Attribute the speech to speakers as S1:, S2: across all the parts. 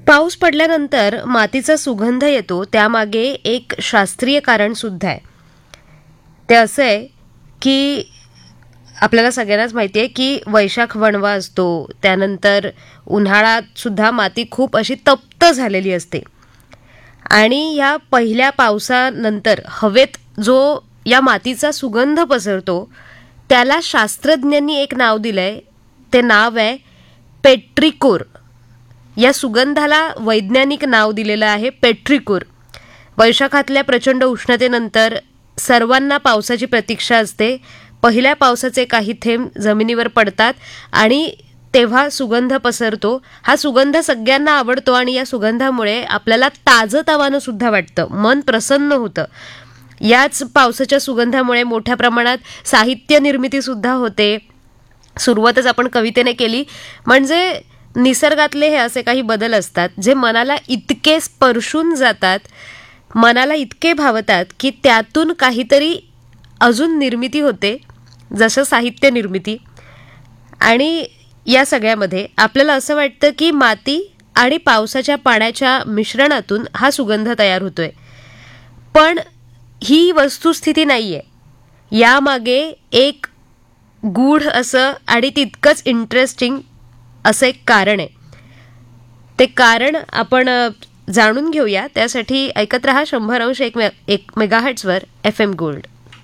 S1: पाऊस पडल्यानंतर मातीचा सुगंध येतो त्यामागे एक शास्त्रीय कारण सुद्धा आहे. ते असं आहे की आपल्याला सगळ्यांनाच माहिती आहे की वैशाख वणवा असतो, त्यानंतर उन्हाळ्यात सुद्धा माती खूप अशी तप्त झालेली असते आणि या पहिल्या पावसानंतर हवेत जो या मातीचा सुगंध पसरतो त्याला शास्त्रज्ञांनी एक नाव दिलंय. ते नाव आहे पेट्रिकोर. या सुगंधाला वैज्ञानिक नाव दिलेलं आहे पेट्रिकोर. वैशाखातल्या प्रचंड उष्णतेनंतर सर्वांना पावसाची प्रतीक्षा असते. पहिल्या पावसाचे काही थेंब जमिनीवर पडतात आणि तेव्हा सुगंध पसरतो. हा सुगंध सगळ्यांना आवडतो आणि या सुगंधामुळे आपल्याला ताजंतवानं सुद्धा वाटतं, मन प्रसन्न होतं. याच पावसाच्या सुगंधामुळे मोठ्या प्रमाणात साहित्य निर्मिती सुद्धा होते. सुरुवातच आपण कवितेने केली. म्हणजे निसर्गातले हे असे काही बदल असतात जे मनाला इतके स्पर्शून जातात, मनाला इतके भावतात की त्यातून काहीतरी अजून निर्मिती होते, जसं साहित्य निर्मिती. आणि या सगळ्यामध्ये आपल्याला असं वाटतं की माती आणि पावसाच्या पाण्याच्या मिश्रणातून हा सुगंध तयार होतोय. पण ही वस्तुस्थिती नाही आहे. यामागे एक गूढ असं आणि तितकंच इंटरेस्टिंग असं एक कारण आहे. ते कारण आपण जाणून घेऊया. त्यासाठी ऐकत रहा 100.1 मेगाहर्ट्झवर FM गोल्ड.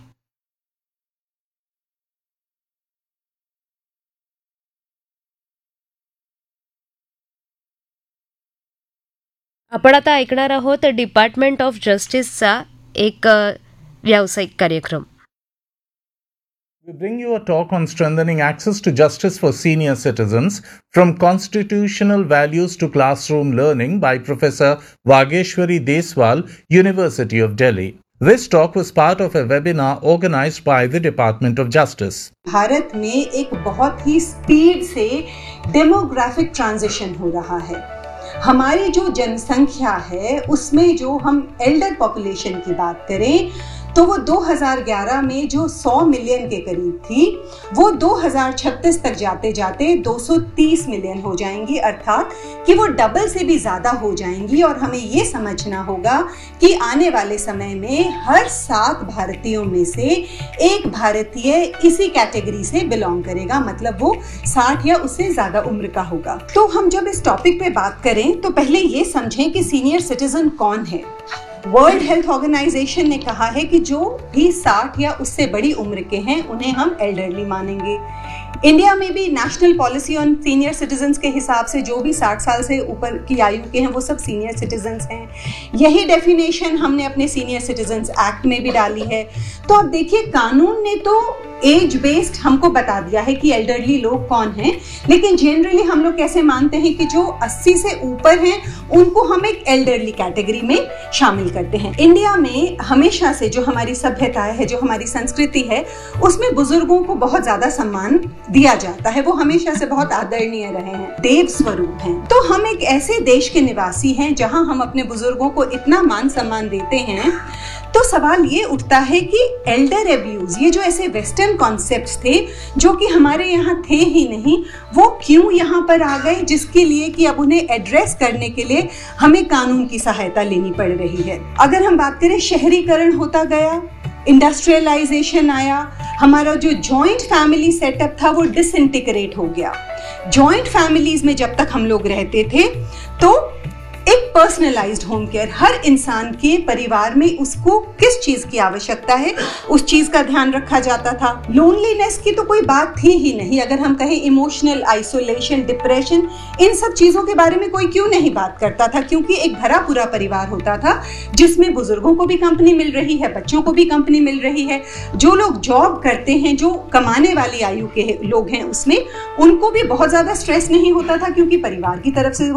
S1: आपण आता ऐकणार आहोत डिपार्टमेंट ऑफ जस्टिसचा एक व्यावसायिक कार्यक्रम.
S2: We bring you a talk on strengthening access to justice for senior citizens, from constitutional values to classroom learning, by Professor Vageshwari Deswal, University of Delhi. This talk was part of a webinar organized by the Department of Justice.
S3: Bharat में एक बहुत ही speed से demographic transition हो रहा है. हमारी जो जनसंख्या है उसमें जो हम एल्डर पॉपुलेशन की बात करें तो वो 2011 में जो 100 मिलियन के करीब थी वो 2036 तक जाते जाते 230 मिलियन हो जाएंगी, अर्थात कि वो डबल से भी ज्यादा हो जाएंगी. और हमें ये समझना होगा कि आने वाले समय में हर 7 भारतीयों में से एक भारतीय इसी कैटेगरी से बिलोंग करेगा, मतलब वो 60 या उससे ज्यादा उम्र का होगा. तो हम जब इस टॉपिक पे बात करें तो पहले ये समझें कि सीनियर सिटीजन कौन है. वर्ल्ड हेल्थ ऑर्गेनाइजेशन ने कहा है कि जो भी 60 या उससे बड़ी उम्र के हैं उन्हें हम एल्डरली मानेंगे. इंडिया में भी national policy on senior citizens के हिसाब से जो भी 60 साल से ऊपर की आयु के हैं वो सब सीनियर सिटीजन्स हैं. यही डेफिनेशन हमने अपने सीनियर सिटीजन्स एक्ट में भी डाली है. तो अब देखिए, कानून ने तो एज बेस्ड हमको बता दिया है कि एल्डरली लोग कौन हैं, लेकिन जनरली हम लोग कैसे मानते हैं कि जो 80 से ऊपर हैं उनको हम एक एल्डरली कैटेगरी में शामिल करते हैं. इंडिया में हमेशा से जो हमारी सभ्यता है, जो हमारी संस्कृति है, उसमें बुजुर्गों को बहुत ज्यादा सम्मान दिया जाता है. वो हमेशा से बहुत आदरणीय रहे हैं, देव स्वरूप हैं. तो हम एक ऐसे देश के निवासी हैं जहां हम अपने बुजुर्गों को इतना मान सम्मान देते हैं. तो सवाल ये उठता है कि एल्डर एब्यूज, ये जो ऐसे वेस्टर्न कॉन्सेप्ट्स थे जो कि हमारे यहाँ थे ही नहीं, वो क्यों यहाँ पर आ गए, जिसके लिए कि अब उन्हें एड्रेस करने के लिए हमें कानून की सहायता लेनी पड़ रही है. अगर हम बात करें, शहरीकरण होता गया, इंडस्ट्रियलाइजेशन आया, हमारा जो जॉइंट फैमिली सेटअप था वो डिसइंटीग्रेट हो गया. जॉइंट फैमिलीज में जब तक हम लोग रहते थे तो एक पर्सनलाइज्ड होम केयर, हर इंसान के परिवार में उसको किस चीज की आवश्यकता है उस चीज का ध्यान रखा जाता था. लोनलीनेस की तो कोई बात थी ही नहीं. अगर हम कहें इमोशनल आइसोलेशन, डिप्रेशन, इन सब चीजों के बारे में कोई क्यों नहीं बात करता था, क्योंकि एक भरा पूरा परिवार होता था जिसमें बुजुर्गों को भी कंपनी मिल रही है, बच्चों को भी कंपनी मिल रही है. जो लोग जॉब करते हैं, जो कमाने वाली आयु के लोग हैं, उसमें उनको भी बहुत ज्यादा स्ट्रेस नहीं होता था क्योंकि परिवार की तरफ से